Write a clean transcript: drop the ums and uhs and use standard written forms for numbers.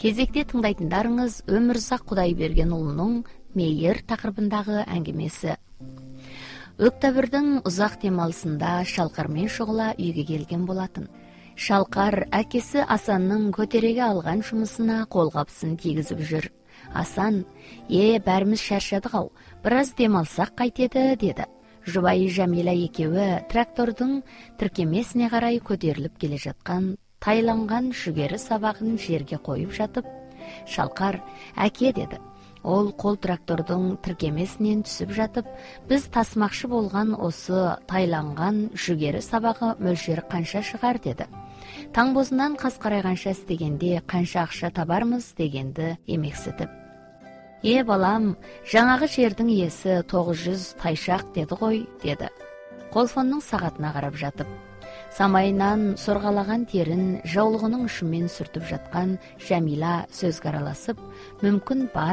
Кезекте тыңдайтындарыңыз Өмірзақ Құдайбергенұлының Мейір тақырыбындағы әңгімесі. Октябрьдің ұзақ демалысында Шалқармен шұғыла үйге келген болатын. Шалқар әкесі Асанның көтереге алған жұмысына қолғапсын тигізіп жүр. Асан, бәріміз шаршадық-ау, біраз демалсақ қайтеді, деді. Жұбайы Жәмила екеуі трактордың тіркемесіне қарай көтеріліп келе жатқан тайланған жүгері сабағын жерге қойып жатып, Шалқар, әке, деді. Ол қол трактордың тіркемесінен түсіп жатып, біз тасмақшы болған осы тайланған жүгері сабағы мөлшері қанша шығар, деді. Таңбозынан қас қарайғанша істегенде қанша ақша табармыз дегенді емексітіп. Балам, жаңағы жердің иесі 900 тайшақ деді ғой, деді. Қолфонның сағатына қарап жатып. Самайынан сорғалаған терін жаулығының ұшымен сүртіп жатқан Жәмила сөзге араласып, мүмкін бар